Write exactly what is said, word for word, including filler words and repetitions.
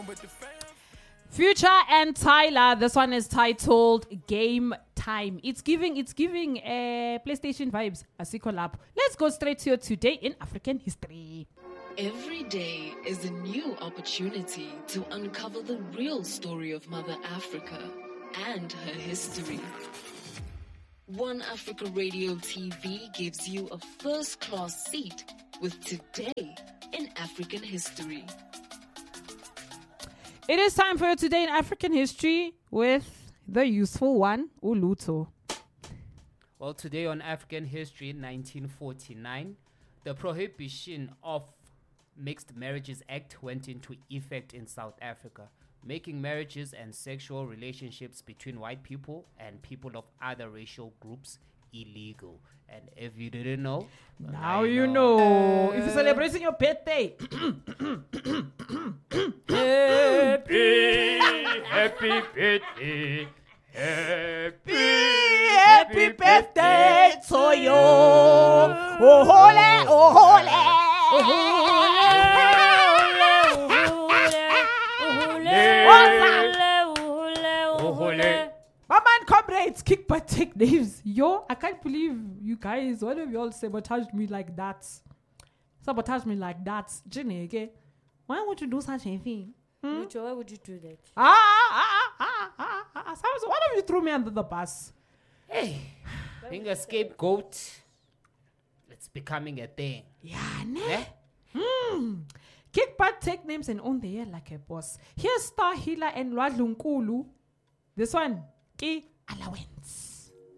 Future and Tyler. This one is titled Game Time. It's giving it's giving uh, PlayStation vibes. Asiko lap. Let's go straight to Today in African History. Every day is a new opportunity to uncover the real story of Mother Africa and her history. One Africa Radio T V gives you a first-class seat with Today in African History. It is time for Today in African History with the useful one, Uluto. Well, today on African History, nineteen forty-nine, the Prohibition of Mixed Marriages Act went into effect in South Africa, making marriages and sexual relationships between white people and people of other racial groups illegal. And if you didn't know, now you know. know. If you're celebrating your birthday, happy, happy birthday, happy, happy birthday to you. Oh, holy, oh, holy. Oh, holy. My man, comrades, kick butt, take names. Yo, I can't believe you guys. Why do you all sabotage me like that? Sabotage me like that. Jenny, okay? Why would you do such a thing? Hmm? Why would you do that? Ah, ah, ah, ah, ah, ah. So why don't you throw me under the bus? Hey, being a scapegoat, it's becoming a thing. Yeah, ne? Eh? Hmm. Kick butt, take names, and own the air like a boss. Here's Star Healer and Lwadlunkulu. This one, Ki Allowance.